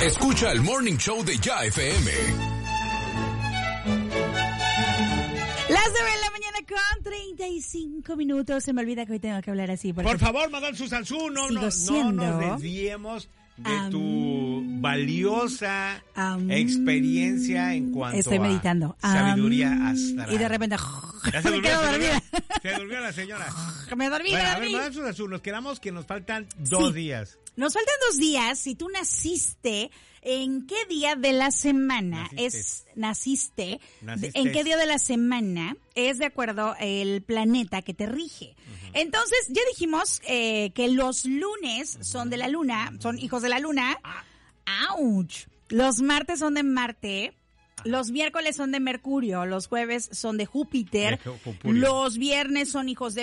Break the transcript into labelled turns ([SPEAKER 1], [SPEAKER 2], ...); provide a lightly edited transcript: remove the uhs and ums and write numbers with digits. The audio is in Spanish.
[SPEAKER 1] Escucha el Morning Show de Ya FM.
[SPEAKER 2] Las 9 de la mañana con 35 minutos. Se me olvida que hoy tengo que hablar así.
[SPEAKER 3] Por favor, Madame Susansu, no nos desviemos de tu valiosa experiencia en cuanto
[SPEAKER 2] estoy meditando.
[SPEAKER 3] A sabiduría astral.
[SPEAKER 2] Y de repente
[SPEAKER 3] ya se
[SPEAKER 2] me quedo dormida.
[SPEAKER 3] Se durmió la señora.
[SPEAKER 2] Me dormí,
[SPEAKER 3] bueno,
[SPEAKER 2] me
[SPEAKER 3] a
[SPEAKER 2] dormí.
[SPEAKER 3] ver, Madame Susansu, nos quedamos que nos faltan 2 días.
[SPEAKER 2] Nos faltan 2 días. Si tú naciste, ¿en qué día de la semana naciste? ¿En qué día de la semana es de acuerdo el planeta que te rige? Entonces, ya dijimos que los lunes son de la luna, son hijos de la luna. ¡Auch! Los martes son de Marte. Los miércoles son de Mercurio, los jueves son de Júpiter, los viernes son hijos de